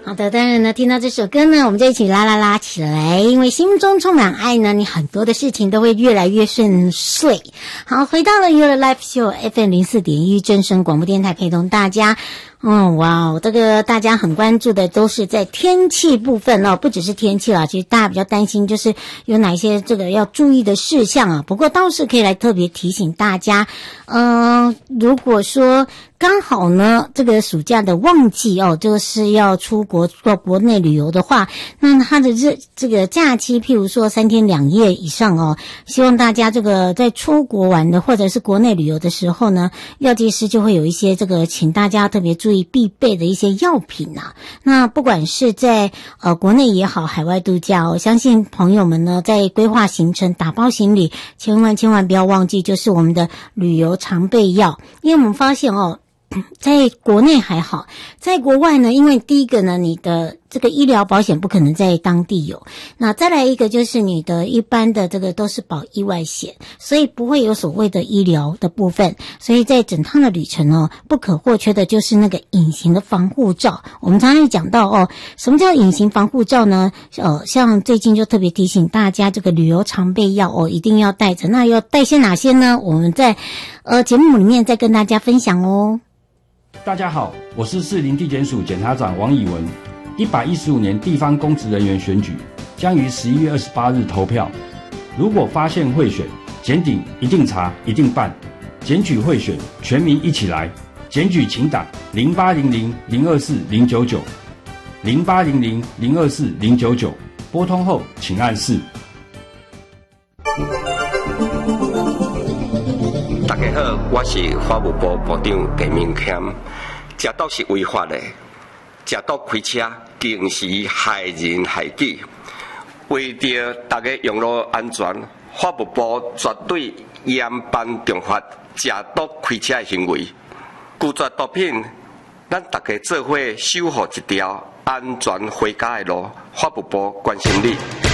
好的，当然呢，听到这首歌呢，我们就一起啦啦啦起来，因为心中充满爱呢，你很多的事情都会越来越顺遂。好，回到了 Your Life Show FM 04.1正声广播电台，陪同大家。哇，这个大家很关注的都是在天气部分哦，不只是天气啦，其实大家比较担心就是有哪一些这个要注意的事项啊。不过倒是可以来特别提醒大家，如果说刚好呢这个暑假的旺季哦，就是要出国到国内旅游的话，那它的这个假期，譬如说3天2夜以上哦，希望大家这个在出国玩的或者是国内旅游的时候呢，药剂师就会有一些这个请大家特别注意必备的一些药品啊。那不管是在国内也好，海外度假哦，相信朋友们呢在规划行程打包行李，千万不要忘记就是我们的旅游常备药。因为我们发现哦，在国内还好，在国外呢，因为第一个呢，你的这个医疗保险不可能在当地有，那再来一个就是你的一般的这个都是保意外险，所以不会有所谓的医疗的部分，所以在整趟的旅程哦，不可或缺的就是那个隐形的防护罩。我们常常讲到哦，什么叫隐形防护罩呢？像最近就特别提醒大家，这个旅游常备药哦，一定要带着。那要带些哪些呢？我们在节目里面再跟大家分享哦。 大家好，我是士林地检署检察长王以文。115年地方公职人员选举将于11月28日投票。如果发现贿选，检警一定查，一定办。检举贿选，全民一起来。检举请打0800-024-099 0800-024-099，拨通后请按4。 大家好，我是法务部部长陈明谦。食毒是违法的，食毒开车定时害人害己。为着大家用路安全，法务部绝对严办重罚食毒开车的行为。拒绝毒品，咱大家做伙守护一条安全回家的路。法务部关心你。